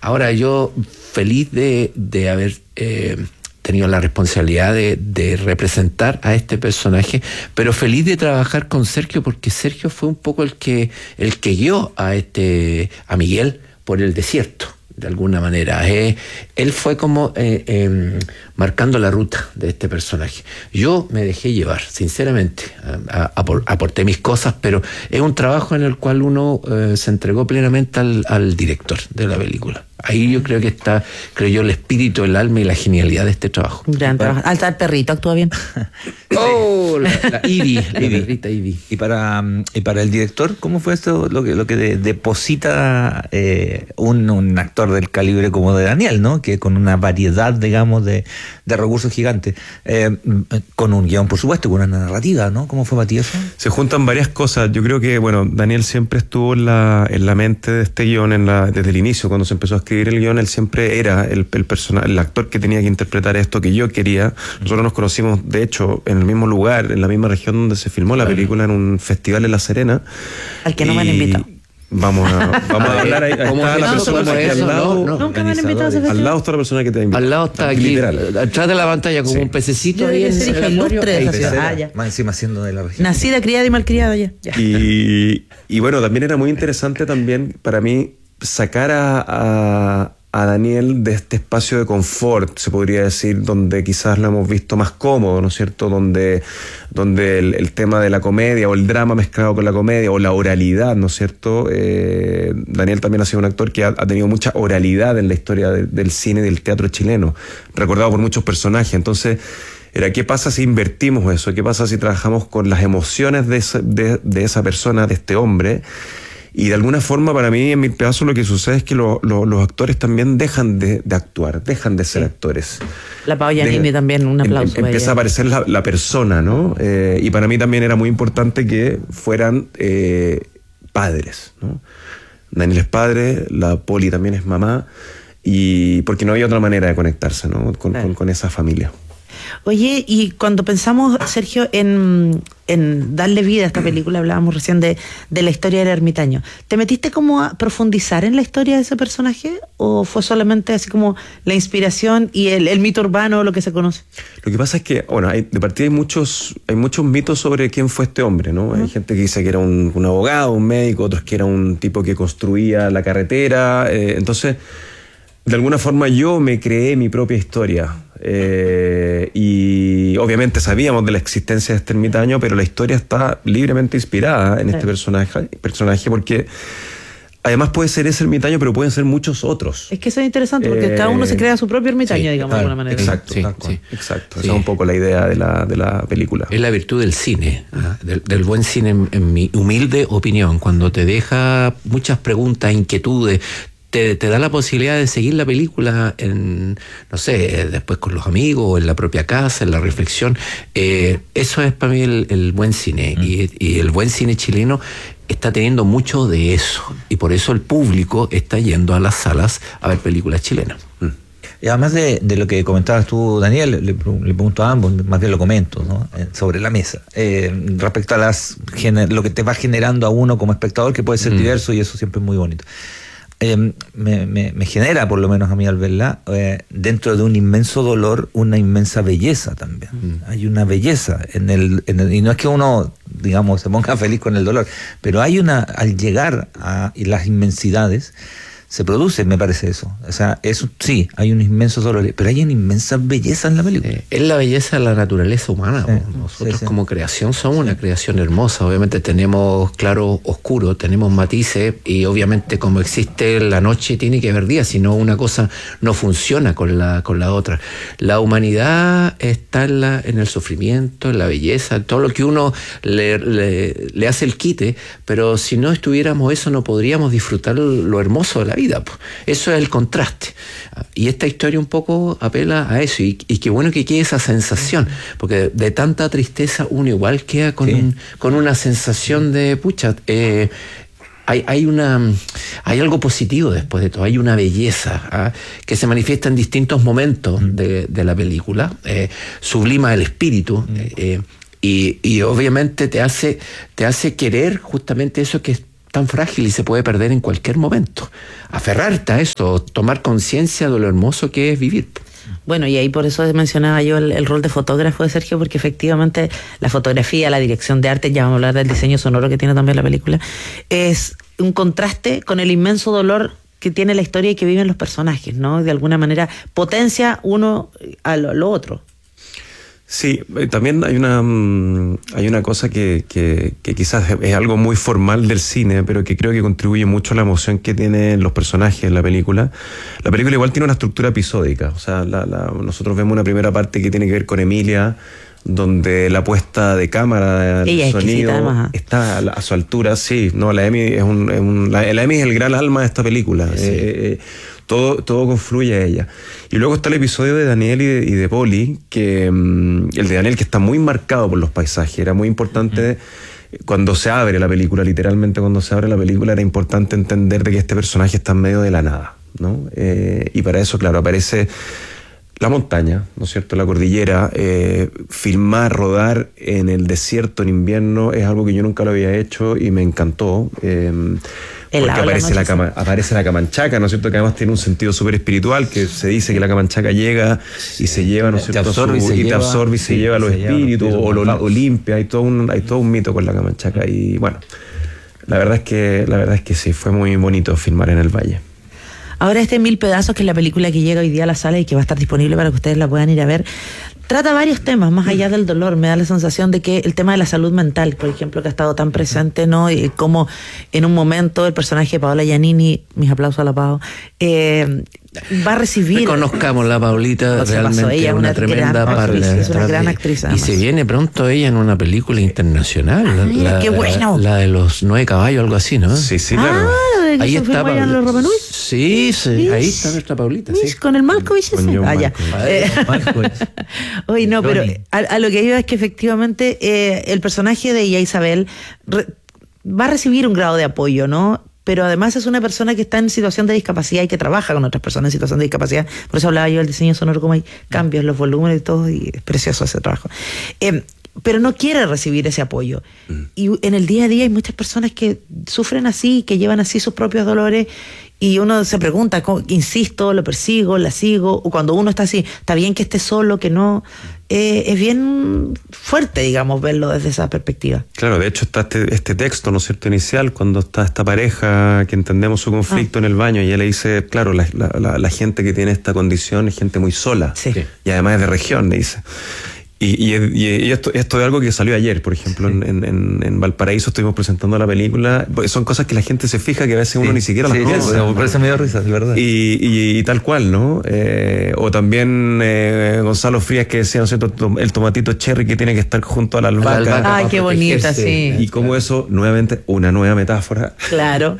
Ahora, yo feliz de haber tenido la responsabilidad de representar a este personaje, pero feliz de trabajar con Sergio, porque Sergio fue un poco el que guió a Miguel por el desierto, de alguna manera. Él fue como marcando la ruta de este personaje. Yo me dejé llevar, sinceramente, aporté mis cosas, pero es un trabajo en el cual uno se entregó plenamente al director de la película. Ahí yo creo que está, el espíritu, el alma y la genialidad de este trabajo. Gran trabajo. Hasta el perrito actúa bien. Oh, la Ivy, la perrita Ivy. Y para el director, ¿cómo fue esto lo que deposita un actor del calibre como de Daniel, ¿no? Que con una variedad, digamos, de recursos gigantes, con un guión, por supuesto, con una narrativa, ¿no? ¿Cómo fue para ti eso? Se juntan varias cosas. Yo creo que, Daniel siempre estuvo en la mente de este guión desde el inicio, cuando se empezó a escribir el guión. Él siempre era el actor que tenía que interpretar esto que yo quería. Nosotros nos conocimos, de hecho, en el mismo lugar, en la misma región donde se filmó la película, en un festival en La Serena. Al que no me han invitado. Vamos a hablar ahí. Está la persona que al lado. Nunca me han invitado a ese festival. Al lado está la persona que te ha invitado. Al lado está aquí, literal, atrás de la pantalla, como un pececito. Yo ahí debería ser hija ilustre de esa ciudad. Ya. Más encima siendo de la región. Nacida, criada y malcriada ya. Y también era muy interesante también para mí sacar a Daniel de este espacio de confort, se podría decir, donde quizás lo hemos visto más cómodo, ¿no es cierto? Donde el tema de la comedia o el drama mezclado con la comedia o la oralidad, ¿no es cierto? Daniel también ha sido un actor que ha tenido mucha oralidad en la historia del cine y del teatro chileno, recordado por muchos personajes. Entonces, ¿qué pasa si invertimos eso? ¿Qué pasa si trabajamos con las emociones de esa persona, de este hombre? Y de alguna forma, para mí, en mi pedazo, lo que sucede es que los actores también dejan de actuar, dejan de ser actores. La Pao Giannini también, un aplauso. Empieza a aparecer la persona, ¿no? Y para mí también era muy importante que fueran padres, ¿no? Daniel es padre, la Poli también es mamá, y porque no había otra manera de conectarse, ¿no? Con esa familia. Oye, y cuando pensamos, Sergio, en darle vida a esta película, hablábamos recién de la historia del ermitaño, ¿te metiste como a profundizar en la historia de ese personaje? ¿O fue solamente así como la inspiración y el mito urbano, lo que se conoce? Lo que pasa es que, de partida hay muchos mitos sobre quién fue este hombre, ¿no? Hay gente que dice que era un abogado, un médico, otros que era un tipo que construía la carretera. Entonces, de alguna forma yo me creé mi propia historia. Y obviamente sabíamos de la existencia de este ermitaño, pero la historia está libremente inspirada en este personaje, porque además puede ser ese ermitaño, pero pueden ser muchos otros. Es que eso es interesante, porque cada uno se crea su propio ermitaño, digamos, de alguna manera. Exacto, exacto. Esa es un poco la idea de la película. Es la virtud del cine, del buen cine, en mi humilde opinión, cuando te deja muchas preguntas, inquietudes, te da la posibilidad de seguir la película después con los amigos, o en la propia casa, en la reflexión. Eso es para mí el buen cine. Y el buen cine chileno está teniendo mucho de eso. Y por eso el público está yendo a las salas a ver películas chilenas. Y además de lo que comentabas tú, Daniel, le pregunto a ambos, más bien lo comento, ¿no? Sobre la mesa. Respecto a lo que te va generando a uno como espectador, que puede ser diverso, y eso siempre es muy bonito. Me genera, por lo menos a mí al verla, dentro de un inmenso dolor, una inmensa belleza también. Hay una belleza y no es que uno, digamos, se ponga feliz con el dolor, pero al llegar a las inmensidades, se produce, me parece eso. O sea, eso sí, hay un inmenso dolor, pero hay una inmensa belleza en la película. Es la belleza de la naturaleza humana. Nosotros como creación somos una creación hermosa. Obviamente tenemos claro, oscuro, tenemos matices, y obviamente como existe la noche tiene que haber día, si no una cosa no funciona con la otra. La humanidad está en el sufrimiento, en la belleza, en todo lo que uno le hace el quite, pero si no estuviéramos eso no podríamos disfrutar lo hermoso de la vida. Eso es el contraste, y esta historia un poco apela a eso, y qué bueno que quede esa sensación, porque de tanta tristeza uno igual queda con una sensación de pucha, hay algo positivo después de todo, hay una belleza que se manifiesta en distintos momentos de la película, sublima el espíritu, y obviamente te hace querer justamente eso que tan frágil y se puede perder en cualquier momento. Aferrarte a eso, tomar conciencia de lo hermoso que es vivir. Bueno, y ahí por eso mencionaba yo el rol de fotógrafo de Sergio, porque efectivamente la fotografía, la dirección de arte, ya vamos a hablar del diseño sonoro que tiene también la película, es un contraste con el inmenso dolor que tiene la historia y que viven los personajes, ¿no? De alguna manera potencia uno a lo otro. Sí, también hay una cosa que quizás es algo muy formal del cine, pero que creo que contribuye mucho a la emoción que tienen los personajes en la película. La película igual tiene una estructura episódica, o sea, nosotros vemos una primera parte que tiene que ver con Emilia, donde la puesta de cámara, el sonido está a su altura. Sí, no, la Emi la Emi es el gran alma de esta película. Sí. Todo confluye a ella. Y luego está el episodio de Daniel y de Polly, que el de Daniel, que está muy marcado por los paisajes. Era muy importante cuando se abre la película, literalmente cuando se abre la película, era importante entender de que este personaje está en medio de la nada, ¿no? Y para eso, claro, aparece la montaña, ¿no es cierto?, la cordillera. Filmar, rodar en el desierto en invierno es algo que yo nunca lo había hecho y me encantó. Porque aparece la Camanchaca, ¿no es cierto?, que además tiene un sentido súper espiritual, que se dice que la Camanchaca llega y se lleva, ¿no es cierto?, te absorbe y se lleva los espíritus, o lo limpia. Hay todo un mito con la Camanchaca. Y bueno, la verdad es que sí, fue muy bonito filmar en el valle. Ahora 1000 pedazos, que es la película que llega hoy día a la sala y que va a estar disponible para que ustedes la puedan ir a ver, trata varios temas, más allá del dolor. Me da la sensación de que el tema de la salud mental, por ejemplo, que ha estado tan presente, ¿no? Y como en un momento el personaje de Paola Giannini, mis aplausos a la Pao, va a recibir... Reconozcamos la Paulita, realmente ella es una tremenda es una gran actriz. Y se viene pronto ella en una película internacional. ¡Qué bueno! La de los 9 caballos, algo así, ¿no? Sí, claro. Ahí está Paulita. Sí, ahí está nuestra Paulita. Sí. Con el Malkovich ese. Ya. Oye, no, pero a lo que iba es que efectivamente el personaje de ella, Isabel, va a recibir un grado de apoyo, ¿no? Pero además es una persona que está en situación de discapacidad y que trabaja con otras personas en situación de discapacidad. Por eso hablaba yo del diseño sonoro, como hay cambios, los volúmenes y todo, y es precioso ese trabajo. Pero no quiere recibir ese apoyo. Y en el día a día hay muchas personas que sufren así, que llevan así sus propios dolores, y uno se pregunta, insisto, lo persigo, la sigo, o cuando uno está así, está bien que esté solo, que no... es bien fuerte, digamos, verlo desde esa perspectiva. Claro, de hecho está este texto, ¿no es cierto?, inicial, cuando está esta pareja que entendemos su conflicto en el baño, y ella le dice, claro, la gente que tiene esta condición es gente muy sola, y además es de región, le dice. Y esto es algo que salió ayer, por ejemplo, en Valparaíso estuvimos presentando la película. Son cosas que la gente se fija, que a veces uno ni siquiera las conoce. Por eso me dio risa, de verdad. Y tal cual, ¿no? O también Gonzalo Frías, que decía, ¿no es cierto?, el tomatito cherry que tiene que estar junto a la albahaca. Ay, qué bonita, sí. Y como eso, nuevamente, una nueva metáfora. Claro.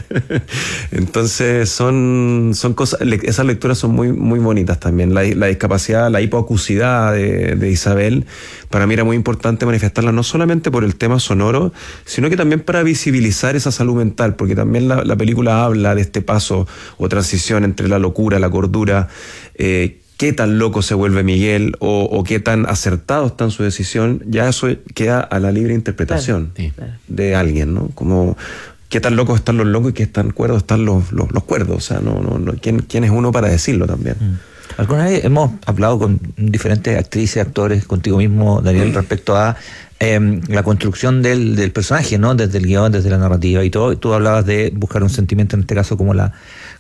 Entonces son cosas, esas lecturas son muy, muy bonitas también. La discapacidad, la hipoacusidad de Isabel, para mí era muy importante manifestarla, no solamente por el tema sonoro, sino que también para visibilizar esa salud mental, porque también la película habla de este paso o transición entre la locura, la cordura, qué tan loco se vuelve Miguel o qué tan acertado está en su decisión. Ya eso queda a la libre interpretación de alguien, ¿no? Como qué tan locos están los locos y qué tan cuerdos están los cuerdos. O sea, ¿quién es uno para decirlo también? Alguna vez hemos hablado con diferentes actrices, actores, contigo mismo, Daniel, respecto a la construcción del personaje, ¿no? Desde el guión, desde la narrativa y todo. Tú hablabas de buscar un sentimiento, en este caso, como la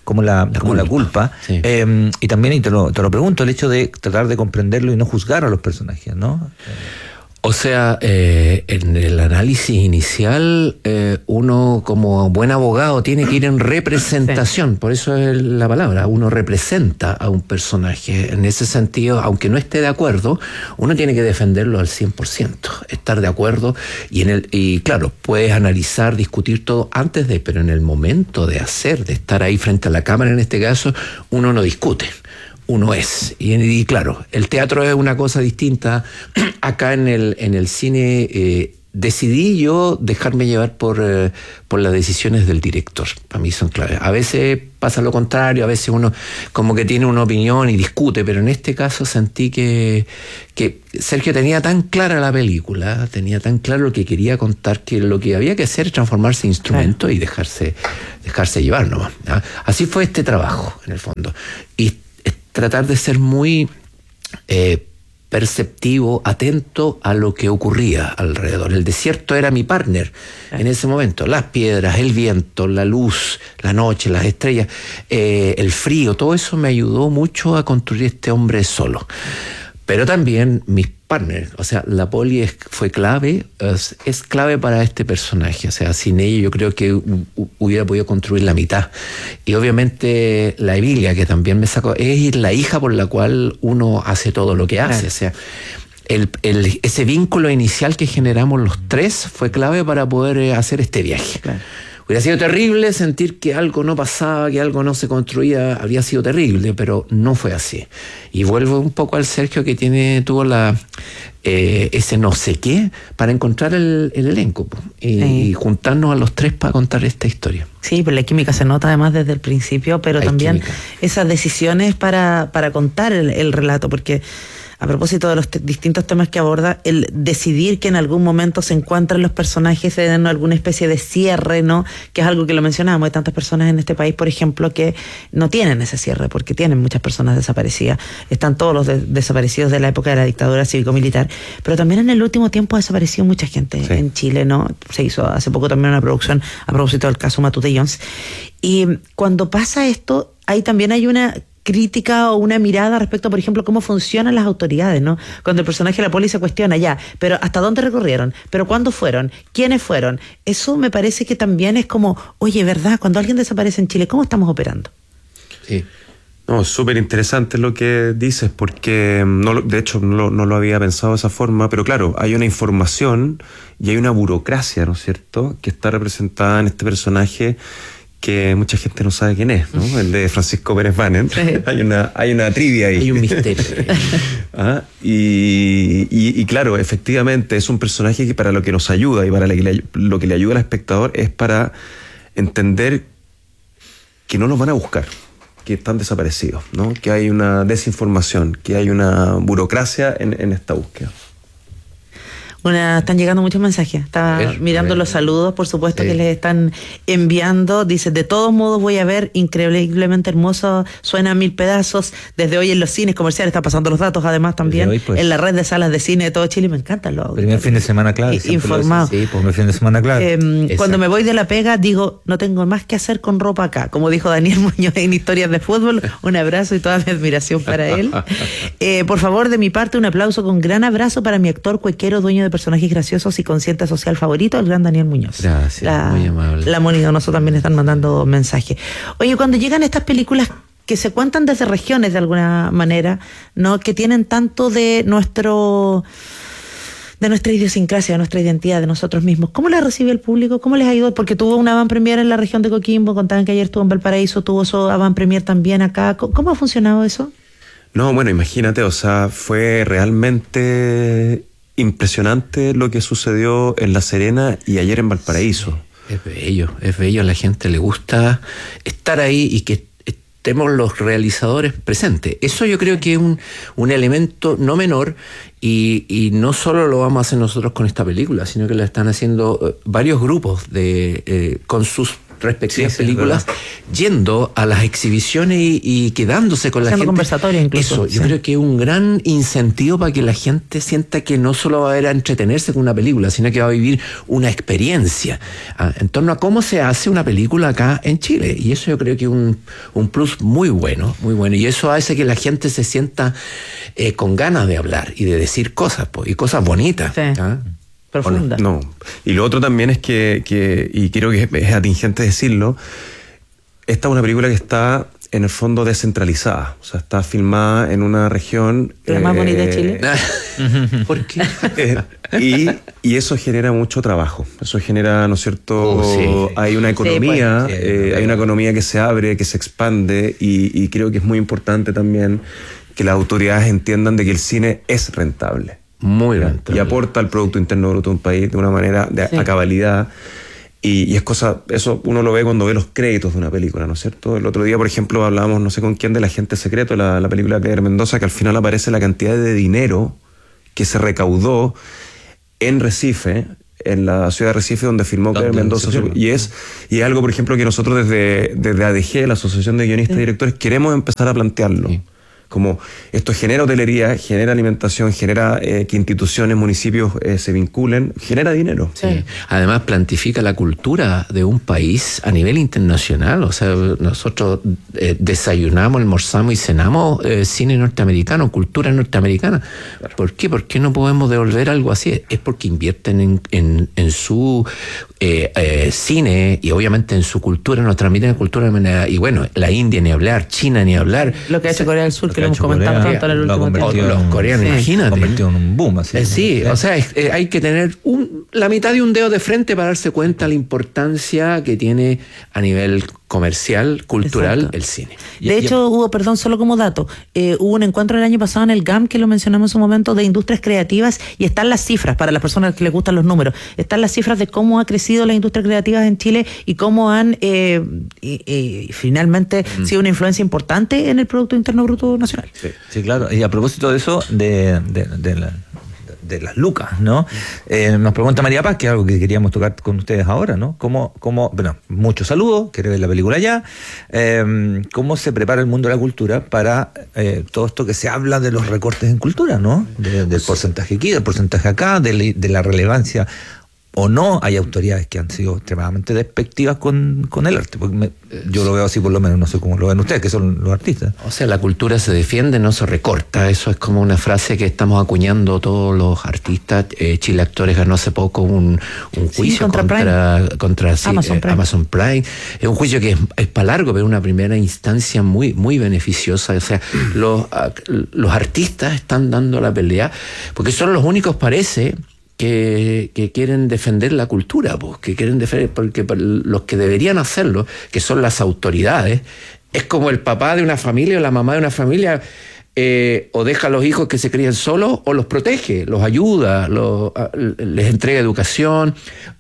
culpa. Sí. Y también, y te lo pregunto, el hecho de tratar de comprenderlo y no juzgar a los personajes, ¿no? O sea, en el análisis inicial, uno como buen abogado tiene que ir en representación, por eso es la palabra, uno representa a un personaje. En ese sentido, aunque no esté de acuerdo, uno tiene que defenderlo al 100%, estar de acuerdo, y claro, puedes analizar, discutir todo antes de, pero en el momento de estar ahí frente a la cámara, en este caso, uno no discute. Uno es. Y claro, el teatro es una cosa distinta. Acá en el cine decidí yo dejarme llevar por las decisiones del director. Para mí son claves. A veces pasa lo contrario, a veces uno como que tiene una opinión y discute, pero en este caso sentí que Sergio tenía tan clara la película, tenía tan claro lo que quería contar, que lo que había que hacer es transformarse en instrumento y dejarse llevar nomás, ¿no? Así fue este trabajo, en el fondo. Y tratar de ser muy perceptivo, atento a lo que ocurría alrededor. El desierto era mi partner en ese momento. Las piedras, el viento, la luz, la noche, las estrellas, el frío, todo eso me ayudó mucho a construir este hombre solo. Pero también mis partners, o sea, la Poli fue clave, es clave para este personaje. O sea, sin ella yo creo que hubiera podido construir la mitad. Y obviamente la Emilia, que también me sacó, es la hija por la cual uno hace todo lo que hace. O sea, ese vínculo inicial que generamos los tres fue clave para poder hacer este viaje. Claro. Hubiera sido terrible sentir que algo no pasaba, que algo no se construía, habría sido terrible, pero no fue así. Y vuelvo un poco al Sergio, que tuvo ese no sé qué para encontrar el elenco y juntarnos a los tres para contar esta historia. Sí, pero la química se nota además desde el principio, pero hay también química. Esas decisiones para contar el relato, porque a propósito de los distintos temas que aborda, el decidir que en algún momento se encuentran los personajes, se den alguna especie de cierre, ¿no? Que es algo que lo mencionábamos, hay tantas personas en este país, por ejemplo, que no tienen ese cierre, porque tienen muchas personas desaparecidas. Están todos los desaparecidos de la época de la dictadura cívico-militar, pero también en el último tiempo ha desaparecido mucha gente en Chile, ¿no? Se hizo hace poco también una producción a propósito del caso Matute Jones. Y cuando pasa esto, ahí también hay una crítica o una mirada respecto, por ejemplo, cómo funcionan las autoridades, ¿no? Cuando el personaje de la poli se cuestiona, ya, pero ¿hasta dónde recorrieron? ¿Pero cuándo fueron? ¿Quiénes fueron? Eso me parece que también es como, oye, ¿verdad? Cuando alguien desaparece en Chile, ¿cómo estamos operando? Sí. No, súper interesante lo que dices, porque de hecho no lo había pensado de esa forma, pero claro, hay una información y hay una burocracia, ¿no es cierto?, que está representada en este personaje que mucha gente no sabe quién es, ¿no? El de Francisco Pérez Bannon. Sí. Hay una trivia ahí. Hay un misterio. Y claro, efectivamente es un personaje que para lo que nos ayuda y para lo que le ayuda al espectador es para entender que no los van a buscar, que están desaparecidos, ¿no? Que hay una desinformación, que hay una burocracia en esta búsqueda. Están llegando muchos mensajes. Estaba mirando los saludos, por supuesto, que les están enviando. Dice, de todos modos voy a ver, increíblemente hermoso, suena a 1000 pedazos. Desde hoy en los cines comerciales, está pasando los datos además también. Hoy, pues, en la red de salas de cine de todo Chile, me encantan los primer fin de semana clave. Informado. Sí, primer fin de semana clave. Cuando me voy de la pega, digo, no tengo más que hacer con ropa acá. Como dijo Daniel Muñoz en Historias de Fútbol, un abrazo y toda mi admiración para él. Por favor, de mi parte, un aplauso con gran abrazo para mi actor cuequero, dueño de personajes graciosos y consciente social favorito, el gran Daniel Muñoz. Gracias, muy amable. La Moni Donoso también están mandando mensajes. Oye, cuando llegan estas películas que se cuentan desde regiones de alguna manera, ¿no? Que tienen tanto de nuestra idiosincrasia, de nuestra identidad, de nosotros mismos, ¿cómo la recibe el público? ¿Cómo les ha ido? Porque tuvo una avant-premiere en la región de Coquimbo, contaban que ayer estuvo en Valparaíso, tuvo su avant-premiere también acá. ¿Cómo ha funcionado eso? No, bueno, imagínate, o sea, fue realmente impresionante lo que sucedió en La Serena y ayer en Valparaíso. Sí, es bello, a la gente le gusta estar ahí y que estemos los realizadores presentes. Eso yo creo que es un elemento no menor y no solo lo vamos a hacer nosotros con esta película, sino que lo están haciendo varios grupos con sus respectivas películas, yendo a las exhibiciones y quedándose con la gente. Conversatorio incluso. Eso, yo creo que es un gran incentivo para que la gente sienta que no solo va a ir a entretenerse con una película, sino que va a vivir una experiencia en torno a cómo se hace una película acá en Chile. Y eso yo creo que es un plus muy bueno, muy bueno. Y eso hace que la gente se sienta con ganas de hablar y de decir cosas, y cosas bonitas. Sí. Profunda. No. Y lo otro también es que y creo que es atingente decirlo, esta es una película que está en el fondo descentralizada, o sea, está filmada en una región... ¿La más bonita de Chile? ¿Por qué? Y eso genera mucho trabajo, eso genera, ¿no es cierto? Hay una economía, hay una economía que se abre, que se expande y creo que es muy importante también que las autoridades entiendan de que el cine es rentable. Muy rentable. Y aporta al Producto Interno Bruto de un país de una manera a cabalidad. Y es cosa, eso uno lo ve cuando ve los créditos de una película, ¿no es cierto? El otro día, por ejemplo, hablábamos, no sé con quién, de La Agente Secreto, la película de Pedro Mendoza, que al final aparece la cantidad de dinero que se recaudó en Recife, en la ciudad de Recife, donde filmó Pedro Mendoza. Y es algo, por ejemplo, que nosotros desde ADG, la Asociación de Guionistas y Directores, queremos empezar a plantearlo. Sí. Como esto genera hotelería, genera alimentación, genera que instituciones, municipios se vinculen, genera dinero. Sí. Además plantifica la cultura de un país a nivel internacional. O sea, nosotros desayunamos, almorzamos y cenamos cine norteamericano, cultura norteamericana. ¿Por qué? ¿Por qué no podemos devolver algo así? Es porque invierten en su cine y obviamente en su cultura, nos transmiten la cultura de manera. Y bueno, la India ni hablar, China ni hablar. Lo que ha hecho Corea del Sur, que lo hemos comentado tanto en el último tiempo. Los coreanos, imagínate. Convertido en un boom así. Sí, o sea, hay que tener la mitad de un dedo de frente para darse cuenta la importancia que tiene a nivel comercial, cultural, exacto, el cine. De hecho, Hugo, perdón, solo como dato, hubo un encuentro el año pasado en el GAM, que lo mencionamos en un momento, de industrias creativas, y están las cifras, para las personas que les gustan los números, están las cifras de cómo ha crecido las industrias creativas en Chile y cómo han finalmente sido una influencia importante en el Producto Interno Bruto Nacional. Sí, claro. Y a propósito de eso, de las lucas, ¿no? Nos pregunta María Paz, que es algo que queríamos tocar con ustedes ahora, ¿no? Bueno, muchos saludos, quiere ver la película ya. ¿Cómo se prepara el mundo de la cultura para todo esto que se habla de los recortes en cultura, ¿no? Del porcentaje aquí, del porcentaje acá, de la relevancia o no. Hay autoridades que han sido extremadamente despectivas con el arte, porque yo lo veo así, por lo menos, no sé cómo lo ven ustedes, que son los artistas. O sea, la cultura se defiende, no se recorta. Eso es como una frase que estamos acuñando todos los artistas. Chile Actores ganó hace poco un juicio contra Amazon Prime. Es un juicio que es para largo, pero una primera instancia muy, muy beneficiosa. O sea, los artistas están dando la pelea, porque son los únicos, parece, que quieren defender la cultura, pues, que quieren defender, porque los que deberían hacerlo, que son las autoridades, es como el papá de una familia o la mamá de una familia, o deja a los hijos que se críen solos o los protege, los ayuda, les entrega educación,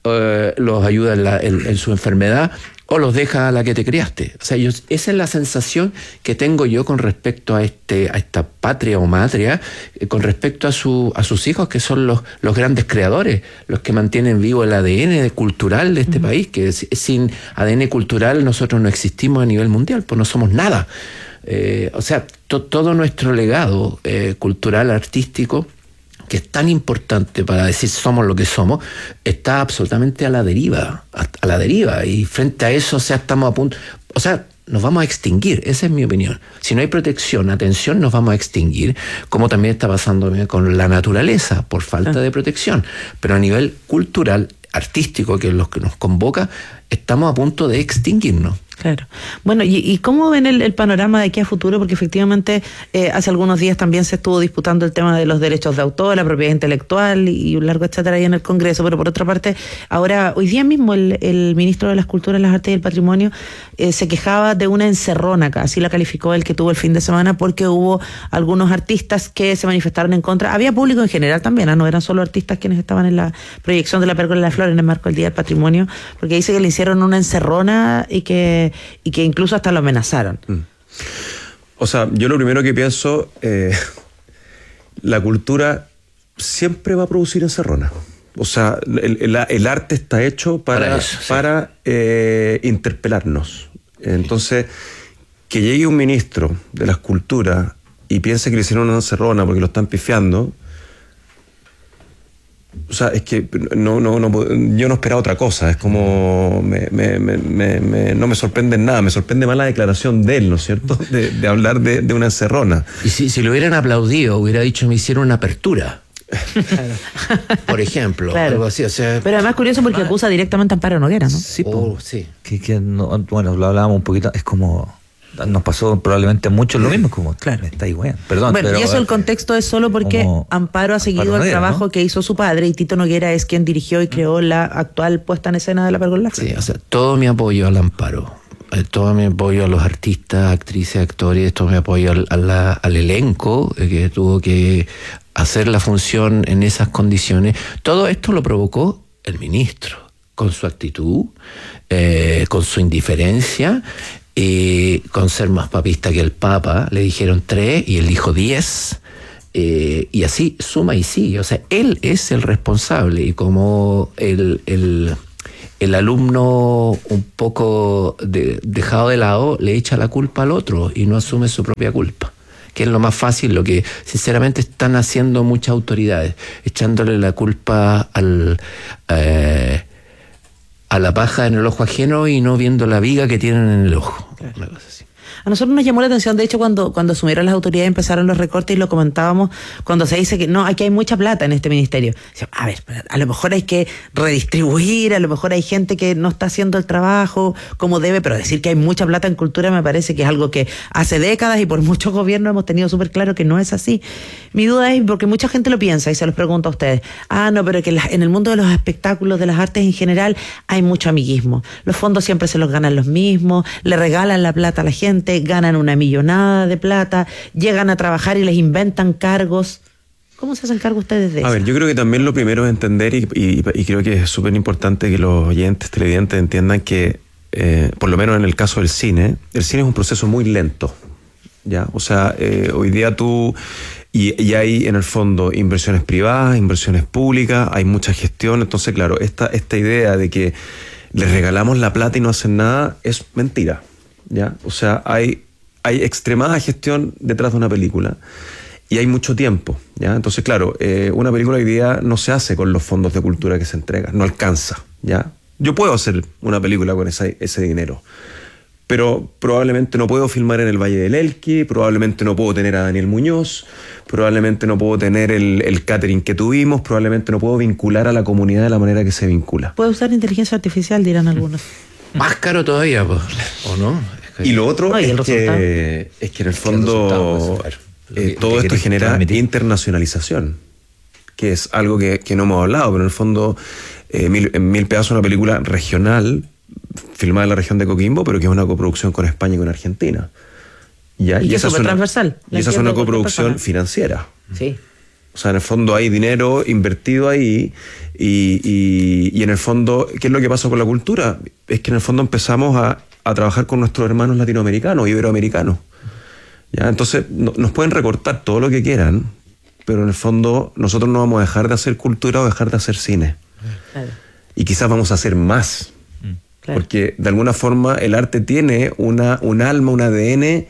los ayuda en su enfermedad, o los deja a la que te criaste. O sea, esa es la sensación que tengo yo con respecto a esta patria o matria, con respecto a sus hijos, que son los grandes creadores, los que mantienen vivo el ADN cultural de este país, que sin ADN cultural nosotros no existimos a nivel mundial, pues no somos nada. O sea, todo nuestro legado cultural, artístico, que es tan importante para decir somos lo que somos, está absolutamente a la deriva, y frente a eso, o sea, estamos a punto, o sea, nos vamos a extinguir, esa es mi opinión. Si no hay protección, atención, nos vamos a extinguir, como también está pasando con la naturaleza, por falta de protección. Pero a nivel cultural, artístico, que es lo que nos convoca, estamos a punto de extinguirnos. Claro. Bueno, ¿y cómo ven el panorama de aquí a futuro? Porque efectivamente hace algunos días también se estuvo disputando el tema de los derechos de autor, la propiedad intelectual y un largo etcétera ahí en el Congreso, pero por otra parte, ahora, hoy día mismo el ministro de las Culturas, las Artes y el Patrimonio se quejaba de una encerrona, así la calificó el que tuvo el fin de semana, porque hubo algunos artistas que se manifestaron en contra. Había público en general también, no eran solo artistas quienes estaban en la proyección de La Pérgola de la Flor en el marco del Día del Patrimonio, porque dice que le hicieron una encerrona y que incluso hasta lo amenazaron. O sea, yo lo primero que pienso, la cultura siempre va a producir encerrona. O sea, el arte está hecho para interpelarnos. Entonces, que llegue un ministro de las culturas y piense que le hicieron una encerrona porque lo están pifiando. O sea, es que yo no esperaba otra cosa. Es como no me sorprende nada. Me sorprende más la declaración de él, ¿no es cierto? De hablar de una encerrona. Y si lo hubieran aplaudido, hubiera dicho me hicieron una apertura. Claro. Por ejemplo, claro. Algo así, o sea, pero además curioso porque acusa directamente a Amparo Noguera, ¿no? Sí, sí. Bueno, lo hablábamos un poquito, es como nos pasó probablemente mucho lo mismo, como claro, está ahí, bueno, perdón. Bueno, pero, y eso el contexto es solo porque Amparo ha seguido el trabajo, ¿no?, que hizo su padre, y Tito Noguera es quien dirigió y creó la actual puesta en escena de La Pérgola de la Flor. Sí, o sea, todo mi apoyo al Amparo. todo mi apoyo a los artistas, actrices, actores, todo mi apoyo al elenco que tuvo que hacer la función en esas condiciones. Todo esto lo provocó el ministro, con su actitud, con su indiferencia, con ser más papista que el Papa. Le dijeron 3 y él dijo 10. Y así suma y sigue. O sea, él es el responsable, y como el alumno un poco dejado de lado le echa la culpa al otro y no asume su propia culpa, que es lo más fácil, lo que sinceramente están haciendo muchas autoridades, echándole la culpa a la paja en el ojo ajeno y no viendo la viga que tienen en el ojo. Claro. Una cosa así. A nosotros nos llamó la atención, de hecho, cuando asumieron las autoridades empezaron los recortes, y lo comentábamos cuando se dice que no, aquí hay mucha plata en este ministerio. A ver, a lo mejor hay que redistribuir, a lo mejor hay gente que no está haciendo el trabajo como debe, pero decir que hay mucha plata en cultura me parece que es algo que hace décadas y por muchos gobiernos hemos tenido súper claro que no es así. Mi duda es, porque mucha gente lo piensa y se los pregunto a ustedes, no, pero que en el mundo de los espectáculos, de las artes en general, hay mucho amiguismo. Los fondos siempre se los ganan los mismos, le regalan la plata a la gente, ganan una millonada de plata, llegan a trabajar y les inventan cargos. ¿Cómo se hacen cargo ustedes de eso? A ver, yo creo que también lo primero es entender, y creo que es súper importante que los oyentes televidentes entiendan que, por lo menos en el caso del cine es un proceso muy lento, ¿ya? O sea, hoy día y hay en el fondo inversiones privadas, inversiones públicas, hay mucha gestión. Entonces, claro, esta idea de que les regalamos la plata y no hacen nada es mentira, ¿ya? O sea, hay extremada gestión detrás de una película y hay mucho tiempo, ¿ya? Entonces, claro, una película hoy día no se hace con los fondos de cultura que se entregan, no alcanza, ¿ya? Yo puedo hacer una película con ese dinero, pero probablemente no puedo filmar en el Valle del Elqui, probablemente no puedo tener a Daniel Muñoz, probablemente no puedo tener el catering que tuvimos, probablemente no puedo vincular a la comunidad de la manera que se vincula. Puede usar inteligencia artificial, dirán algunos. Más caro todavía, pues, ¿o no? Y lo otro es que en el fondo todo esto genera internacionalización, que es algo que no hemos hablado, pero en el fondo en Mil Pedazos es una película regional, filmada en la región de Coquimbo, pero que es una coproducción con España y con Argentina. ¿Ya? Y esa es transversal. Y esa es una coproducción financiera. Sí. O sea, en el fondo hay dinero invertido ahí y en el fondo, ¿qué es lo que pasa con la cultura? Es que en el fondo empezamos a trabajar con nuestros hermanos latinoamericanos, iberoamericanos. ¿Ya? Entonces, nos pueden recortar todo lo que quieran, pero en el fondo nosotros no vamos a dejar de hacer cultura o dejar de hacer cine. Claro. Y quizás vamos a hacer más. Claro. Porque de alguna forma el arte tiene un alma, un ADN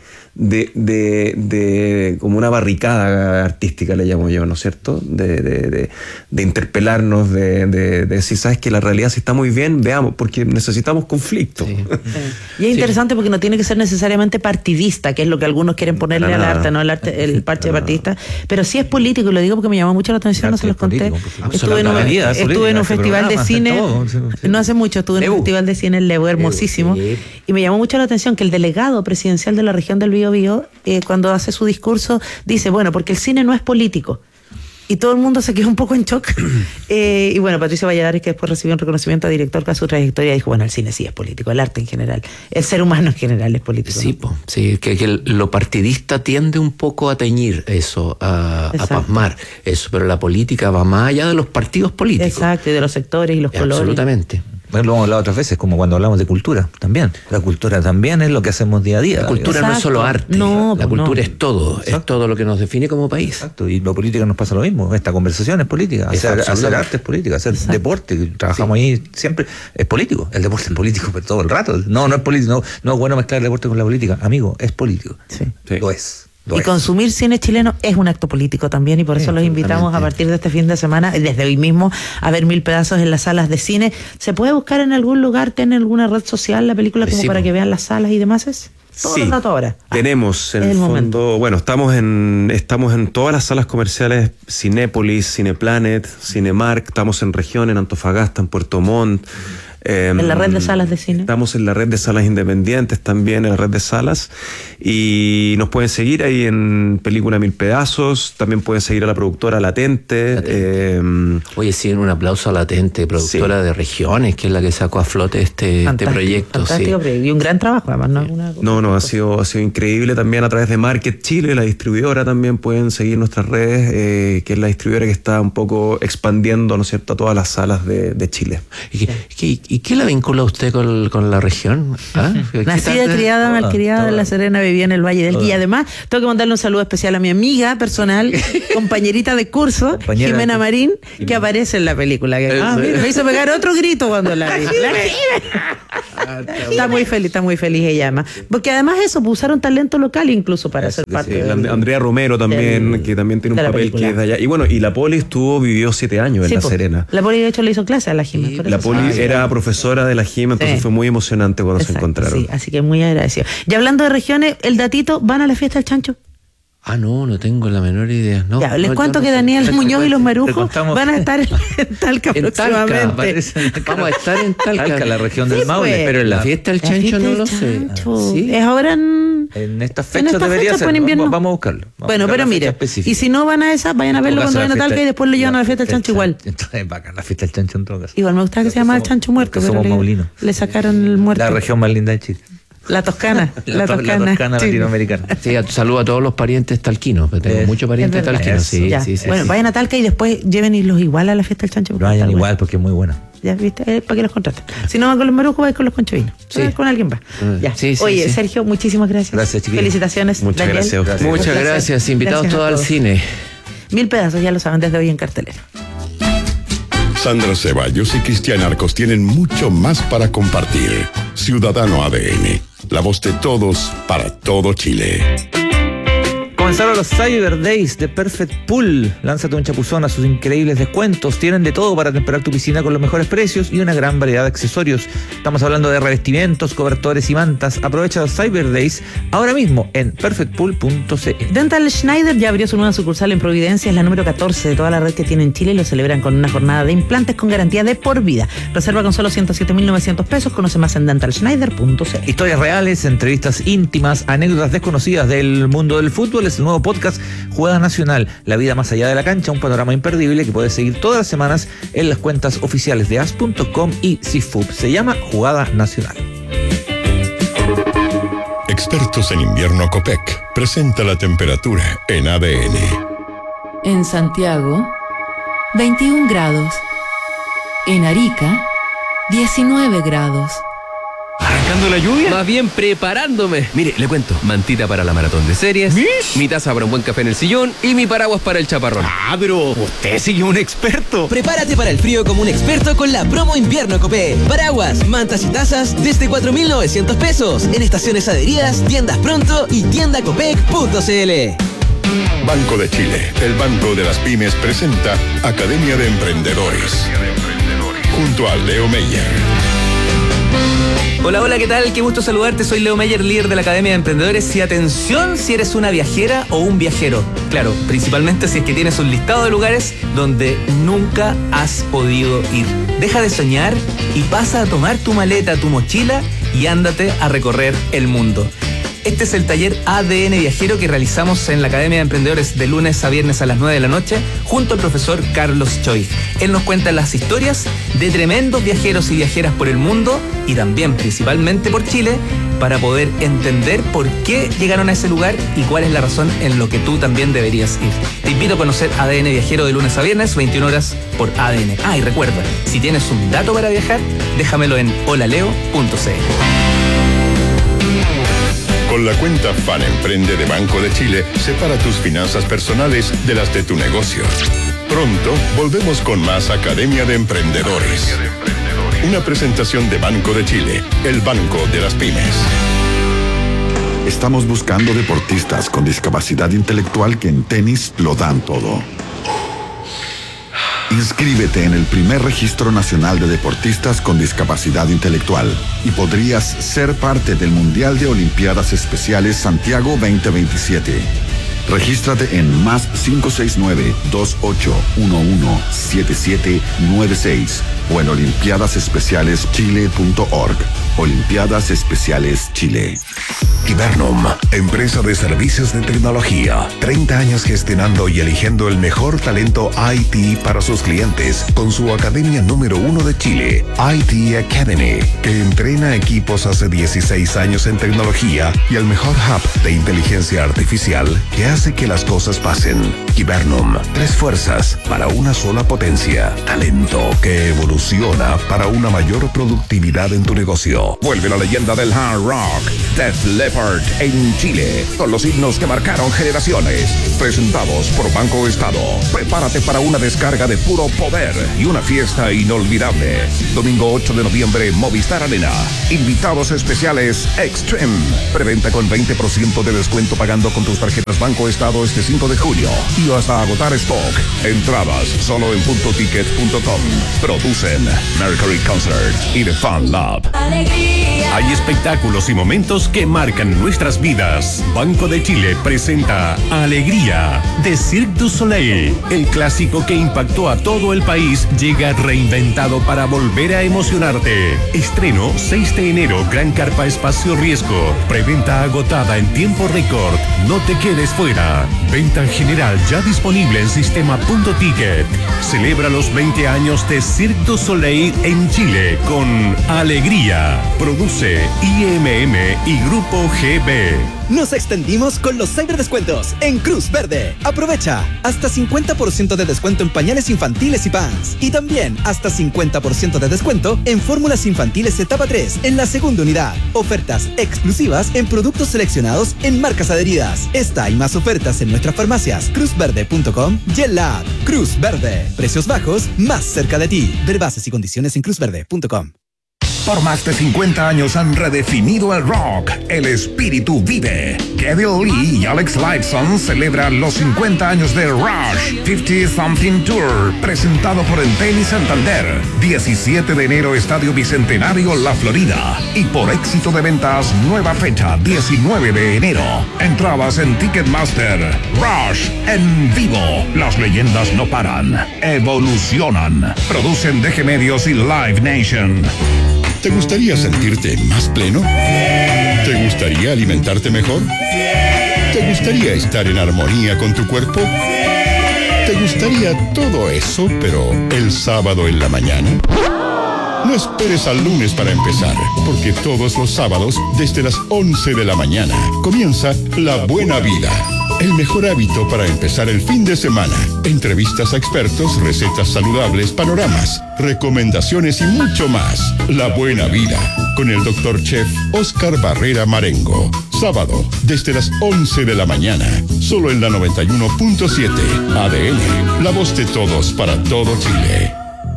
de como una barricada artística, le llamo yo, ¿no es cierto? De interpelarnos, de decir, ¿sabes que la realidad sí está muy bien? Veamos, porque necesitamos conflicto. Sí. Y es interesante porque no tiene que ser necesariamente partidista, que es lo que algunos quieren ponerle al arte, ¿no? El parche partidista, pero sí es político, y lo digo porque me llamó mucho la atención, no se los conté. Estuve en un festival de cine, no hace mucho, estuve en un festival de cine en Lebu, hermosísimo, y me llamó mucho la atención que el delegado presidencial de la región del Biobío, cuando hace su discurso, dice, bueno, porque el cine no es político. Y todo el mundo se quedó un poco en shock. Y bueno, Patricio Valladares, que después recibió un reconocimiento a director a su trayectoria, dijo, bueno, el cine sí es político, el arte en general, el ser humano en general es político. Sí, ¿no? Sí, que lo partidista tiende un poco a teñir eso, a pasmar eso, pero la política va más allá de los partidos políticos. Exacto, y de los sectores y los colores. Absolutamente. Bueno, lo hemos hablado otras veces, como cuando hablamos de cultura también. La cultura también es lo que hacemos día a día. La cultura no es solo arte, la cultura es todo. Exacto. Es todo lo que nos define como país. Exacto, y lo político nos pasa lo mismo. Esta conversación es política, hacer arte es política, hacer deporte, trabajamos ahí siempre, es político. El deporte es político pero todo el rato. No es político, no es bueno mezclar el deporte con la política. Amigo, es político. Sí. Lo es. Y consumir cine chileno es un acto político también, y por eso los invitamos a partir de este fin de semana, desde hoy mismo, a ver Mil Pedazos en las salas de cine. ¿Se puede buscar en algún lugar, tiene alguna red social la película como para que vean las salas y demás? Todo el rato ahora. Tenemos, en el fondo, bueno, estamos en todas las salas comerciales, Cinépolis, Cineplanet, Cinemark, estamos en región, en Antofagasta, en Puerto Montt, En la red de salas de cine. Estamos en la red de salas independientes también, en la red de salas. Y nos pueden seguir ahí en Película Mil Pedazos. También pueden seguir a la productora Latente. Oye, sí, un aplauso a Latente, productora de Regiones, que es la que sacó a flote este proyecto. Fantástico, sí. Y un gran trabajo, además. Ha sido increíble. También a través de Market Chile, la distribuidora, también pueden seguir nuestras redes, que es la distribuidora que está un poco expandiendo, ¿no es cierto?, a todas las salas de Chile. ¿Y qué la vincula usted con la región? Nacida, criada, malcriada en La Serena, vivía en el Valle del Guía. Y además, tengo que mandarle un saludo especial a mi amiga personal, compañerita de curso, Jimena Marín, que aparece en la película. Me hizo pegar otro grito cuando la vi. Está muy feliz ella, además. Porque además eso, usaron talento local incluso para ser parte de Andrea Romero también, que también tiene un papel que es de allá. Y bueno, y la Poli vivió 7 años en La Serena. La Poli de hecho le hizo clase a la Jimena. La Poli era profesora de la Jimena, entonces fue muy emocionante cuando se encontraron. Sí, así que muy agradecido. Y hablando de regiones, el datito, ¿van a la fiesta del chancho? No tengo la menor idea. No, les cuento que Daniel Muñoz y los Marujos van a estar en Talca próximamente. Vamos a estar en Talca, la región del Maule. Pero en la fiesta del chancho no lo sé. ¿Sí? Es ahora en estas fechas debería ser. Vamos a buscarlo. Bueno, pero mire, y si no van a esa, vayan a verlo cuando vayan a Talca y después le llevan a la fiesta del chancho igual. Entonces, bacán, la fiesta del chancho en todo caso. Igual me gusta que se llama el chancho muerto. Somos maulinos. Le sacaron el muerto. La región más linda de Chile. La Toscana. La Toscana latinoamericana. Sí, saludo a todos los parientes talquinos. Tengo muchos parientes talquinos. Sí. Bueno, vayan a Talca y después llévenlos igual a la fiesta del chancho. Vayan igual porque es muy buena. Ya viste, para que los contraten. Si no van con los Marujos, van con los conchovinos. Con alguien más. Oye, Sergio, muchísimas gracias. Gracias, chiquillos. Felicitaciones. Muchas gracias. Muchas gracias. Invitados todos al cine. 1000 pedazos, ya lo saben, desde hoy en cartelera. Sandra Ceballos y Cristian Arcos tienen mucho más para compartir. Ciudadano ADN, la voz de todos para todo Chile. Comenzaron los Cyber Days de Perfect Pool. Lánzate un chapuzón a sus increíbles descuentos. Tienen de todo para temperar tu piscina con los mejores precios y una gran variedad de accesorios. Estamos hablando de revestimientos, cobertores y mantas. Aprovecha los Cyber Days ahora mismo en perfectpool.cl. Dental Schneider ya abrió su nueva sucursal en Providencia. Es la número 14 de toda la red que tiene en Chile y lo celebran con una jornada de implantes con garantía de por vida. Reserva con solo 107.900 pesos. Conoce más en dentalschneider.cl. Historias reales, entrevistas íntimas, anécdotas desconocidas del mundo del fútbol. Es el nuevo podcast Jugada Nacional, la vida más allá de la cancha, un panorama imperdible que puedes seguir todas las semanas en las cuentas oficiales de as.com y CIFUB. Se llama Jugada Nacional. Expertos en invierno Copec presenta la temperatura en ADN. En Santiago, 21 grados. En Arica, 19 grados. ¿Arrancando la lluvia? Más bien preparándome. Mire, le cuento. Mantita para la maratón de series. Mi taza para un buen café en el sillón. Y mi paraguas para el chaparrón. Pero usted sí que es un experto. Prepárate para el frío como un experto con la promo invierno Copé. Paraguas, mantas y tazas desde 4.900 pesos. En estaciones adheridas, tiendas pronto y tiendacopec.cl. Banco de Chile, el banco de las pymes, presenta Academia de Emprendedores. Junto a Leo Meyer. Hola, ¿qué tal? Qué gusto saludarte. Soy Leo Meyer, líder de la Academia de Emprendedores. Y atención si eres una viajera o un viajero. Claro, principalmente si es que tienes un listado de lugares donde nunca has podido ir. Deja de soñar y pasa a tomar tu maleta, tu mochila y ándate a recorrer el mundo. Este es el taller ADN Viajero que realizamos en la Academia de Emprendedores de lunes a viernes a las 9 de la noche junto al profesor Carlos Choi. Él nos cuenta las historias de tremendos viajeros y viajeras por el mundo y también principalmente por Chile para poder entender por qué llegaron a ese lugar y cuál es la razón en lo que tú también deberías ir. Te invito a conocer ADN Viajero de lunes a viernes, 21 horas por ADN. Y recuerda, si tienes un dato para viajar, déjamelo en holaleo.cl. Con la cuenta Fan Emprende de Banco de Chile, separa tus finanzas personales de las de tu negocio. Pronto volvemos con más Academia de Emprendedores. Una presentación de Banco de Chile, el banco de las pymes. Estamos buscando deportistas con discapacidad intelectual que en tenis lo dan todo. Inscríbete en el primer registro nacional de deportistas con discapacidad intelectual y podrías ser parte del Mundial de Olimpiadas Especiales Santiago 2027. Regístrate en más 569-2811-7796 o en olimpiadaspecialeschile.org. Olimpiadas Especiales Chile. Hibernum, empresa de servicios de tecnología. 30 años gestionando y eligiendo el mejor talento IT para sus clientes con su academia número 1 de Chile, IT Academy, que entrena equipos hace 16 años en tecnología y el mejor hub de inteligencia artificial que hace que las cosas pasen. Hibernum, 3 fuerzas para una sola potencia. Talento que evoluciona para una mayor productividad en tu negocio. Vuelve la leyenda del hard rock, Def Leppard en Chile, con los himnos que marcaron generaciones. Presentados por Banco Estado. Prepárate para una descarga de puro poder y una fiesta inolvidable. Domingo 8 de noviembre, Movistar Arena. Invitados especiales Extreme. Preventa con 20% de descuento pagando con tus tarjetas Banco Estado este 5 de julio. Y hasta agotar stock. Entradas solo en puntoticket.com. Producen Mercury Concert y The Fun Lab. Hay espectáculos y momentos que marcan nuestras vidas. Banco de Chile presenta Alegría de Cirque du Soleil. El clásico que impactó a todo el país llega reinventado para volver a emocionarte. Estreno 6 de enero, Gran Carpa Espacio Riesgo. Preventa agotada en tiempo récord. No te quedes fuera. Venta general ya disponible en sistema Puntoticket. Celebra los 20 años de Cirque du Soleil en Chile con Alegría. Produce IMM y Grupo GB. Nos extendimos con los cyberdescuentos en Cruz Verde. Aprovecha hasta 50% de descuento en pañales infantiles y pants. Y también hasta 50% de descuento en fórmulas infantiles etapa 3 en la segunda unidad. Ofertas exclusivas en productos seleccionados en marcas adheridas. Esta y más ofertas en nuestras farmacias cruzverde.com y en la app Cruz Verde. Precios bajos más cerca de ti. Ver bases y condiciones en cruzverde.com. Por más de 50 años han redefinido el rock. El espíritu vive. Kevin Lee y Alex Lifeson celebran los 50 años de Rush 50 Something Tour, presentado por Entel y Santander. 17 de enero, Estadio Bicentenario, La Florida. Y por éxito de ventas, nueva fecha, 19 de enero. Entradas en Ticketmaster. Rush en vivo. Las leyendas no paran. Evolucionan. Producen DG Medios y Live Nation. ¿Te gustaría sentirte más pleno? ¿Te gustaría alimentarte mejor? ¿Te gustaría estar en armonía con tu cuerpo? ¿Te gustaría todo eso, pero el sábado en la mañana? No esperes al lunes para empezar, porque todos los sábados, desde las 11 de la mañana, comienza La Buena Vida. El mejor hábito para empezar el fin de semana. Entrevistas a expertos, recetas saludables, panoramas, recomendaciones y mucho más. La Buena Vida, con el Dr. Chef Oscar Barrera Marengo. Sábado, desde las 11 de la mañana. Solo en la 91.7. ADN, la voz de todos para todo Chile.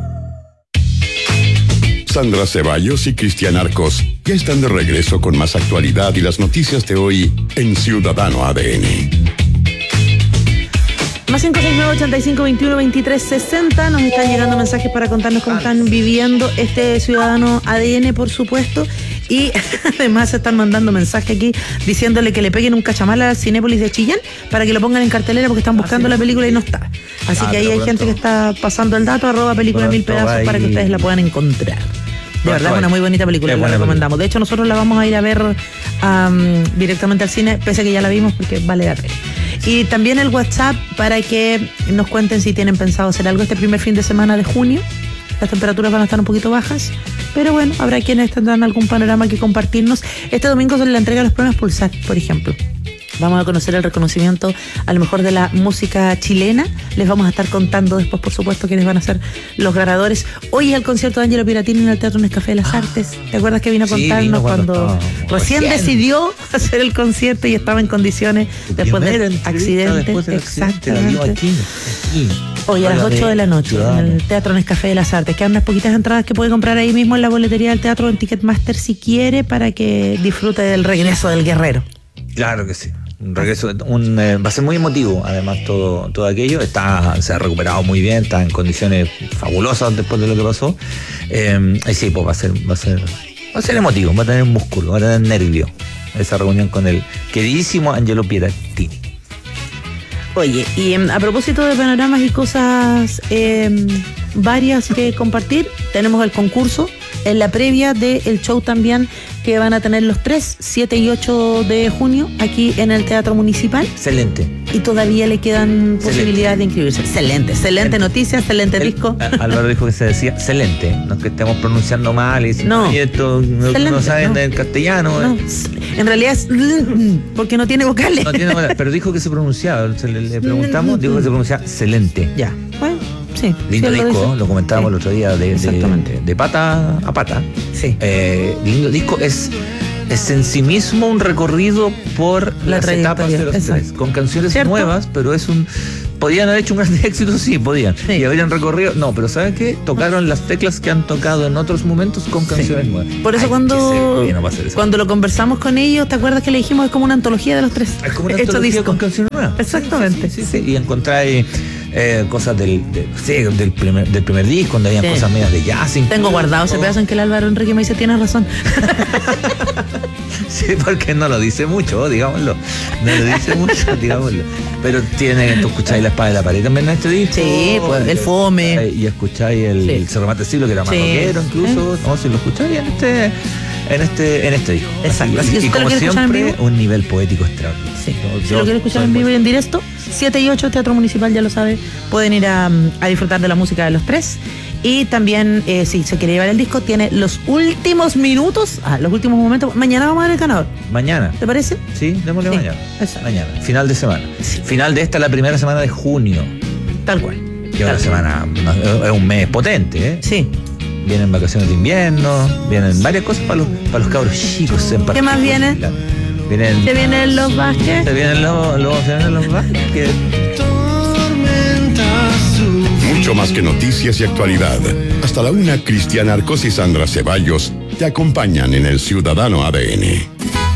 Sandra Ceballos y Cristian Arcos ya están de regreso con más actualidad y las noticias de hoy en Ciudadano ADN. Más 569-85-21-23-60. Nos están llegando mensajes para contarnos cómo están viviendo este Ciudadano ADN, por supuesto. Y además están mandando mensajes aquí diciéndole que le peguen un cachamal a Cinépolis de Chillán para que lo pongan en cartelera porque están buscando la película y no está. Así que ahí hay gente que está pasando el dato, @película 1000 pedazos para que ustedes la puedan encontrar. De verdad es una muy bonita película, la recomendamos. De hecho, nosotros la vamos a ir a ver directamente al cine, pese a que ya la vimos porque vale la pena. Y también el WhatsApp para que nos cuenten si tienen pensado hacer algo este primer fin de semana de junio. Las temperaturas van a estar un poquito bajas, pero bueno, habrá quienes tendrán algún panorama que compartirnos. Este domingo es la entrega de los premios Pulsar, por ejemplo. Vamos a conocer el reconocimiento a lo mejor de la música chilena. Les vamos a estar contando después, por supuesto, quiénes van a ser los ganadores. Hoy es el concierto de Angelo Piratini en el Teatro Nescafé de las Artes. ¿Te acuerdas que vino a contarnos cuando recién decidió hacer el concierto y estaba en condiciones después del accidente? Exactamente. Hoy a las 8 de la noche en el Teatro Nescafé de las Artes. Quedan unas poquitas entradas que puede comprar ahí mismo en la boletería del teatro, en Ticketmaster si quiere, para que disfrute del regreso del guerrero. Claro que sí. Un regreso, va a ser muy emotivo, además todo aquello. Se ha recuperado muy bien, está en condiciones fabulosas después de lo que pasó. Y sí, pues va a ser emotivo, va a tener músculo, va a tener nervio esa reunión con el queridísimo Angelo Piratini. Oye, y a propósito de panoramas y cosas varias que compartir, tenemos el concurso en la previa del show también que van a tener los 3, 7 y 8 de junio aquí en el Teatro Municipal. Excelente. Y todavía le quedan posibilidades de inscribirse. Excelente noticia, excelente disco. Álvaro dijo que se decía excelente, no es que estemos pronunciando mal y no, esto no saben del castellano. No. En realidad es porque no tiene vocales. No tiene vocales, pero dijo que se pronunciaba, le preguntamos, dijo que se pronunciaba excelente. Ya, bueno, sí. Lindo sí, disco, lo comentábamos el otro día de pata a pata. Sí. Lindo disco, es en sí mismo un recorrido por las etapas de los tres, con canciones nuevas, pero podían haber hecho un gran éxito, sí, podían. Sí. Y habrían recorrido, no, pero ¿saben qué? Tocaron las teclas que han tocado en otros momentos con canciones nuevas. Por eso cuando lo conversamos con ellos, ¿te acuerdas que le dijimos es como una antología de los tres? Es como una antología con canciones nuevas. Exactamente. Sí. Y encontráis cosas del primer disco, donde habían cosas medias de jazz. Tengo guardado ese pedazo en que el Álvaro Enrique me dice, tienes razón. Sí, porque no lo dice mucho, digámoslo. No lo dice mucho, digámoslo. Pero tú escucháis La Espada de la Pared también en este disco. Sí, pues el Fome. Y escucháis el Se Remate el Siglo, que era más rockero incluso. No, si lo escucháis en este disco. Exacto. Así, y como siempre, un nivel poético extraordinario. Sí. Si lo quieren escuchar en vivo y en directo, 7 y 8, Teatro Municipal, ya lo sabe. Pueden ir a disfrutar de la música de los tres. Y también, si se quiere llevar el disco, tiene los últimos minutos, los últimos momentos. Mañana vamos a ver el ganador. Mañana. ¿Te parece? Sí, démosle mañana. Eso. Mañana, final de semana. Sí. Final de la primera semana de junio. Tal cual. Que es una semana, es un mes potente, ¿eh? Sí. Vienen vacaciones de invierno, vienen varias cosas para los cabros chicos en particular. ¿Qué más viene? ¿Se vienen los Vázquez? Se vienen los Vázquez. Mucho más que noticias y actualidad. Hasta la 1, Cristiana Arcos y Sandra Ceballos te acompañan en el Ciudadano ADN.